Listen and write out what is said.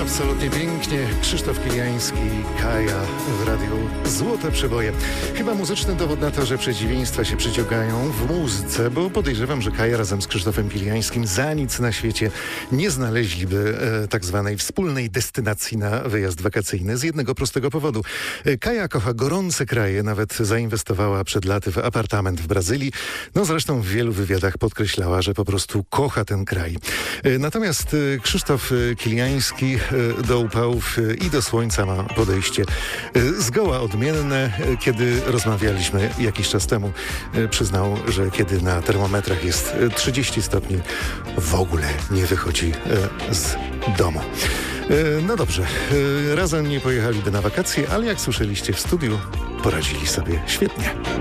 Absolutnie pięknie. Krzysztof Kiliański, Kaja w radiu Złote Przeboje. Chyba muzyczny dowód na to, że przeciwieństwa się przyciągają w muzyce, bo podejrzewam, że Kaja razem z Krzysztofem Kiliańskim za nic na świecie nie znaleźliby tak zwanej wspólnej destynacji na wyjazd wakacyjny z jednego prostego powodu. Kaja kocha gorące kraje, nawet zainwestowała przed laty w apartament w Brazylii. No zresztą w wielu wywiadach podkreślała, że po prostu kocha ten kraj. Natomiast Krzysztof Kiliański do upałów i do słońca ma podejście zgoła odmienne. Kiedy rozmawialiśmy jakiś czas temu, przyznał, że kiedy na termometrach jest 30 stopni, w ogóle nie wychodzi z domu. No dobrze, razem nie pojechaliby na wakacje, ale jak słyszeliście w studiu, poradzili sobie świetnie.